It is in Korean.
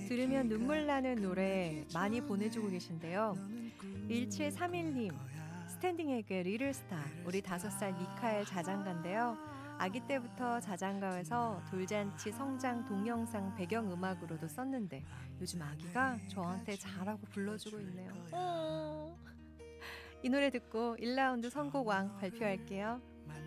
들으면 눈물 나는 노래 많이 보내주고 계신데요. 1731님, 스탠딩 에그 리틀스타, 우리 5살 미카엘 자장가인데요. 아기 때부터 자장가에서 돌잔치 성장 동영상 배경음악으로도 썼는데 요즘 아기가 저한테 잘하고 불러주고 있네요. 이 노래 듣고 1라운드 선곡왕 발표할게요.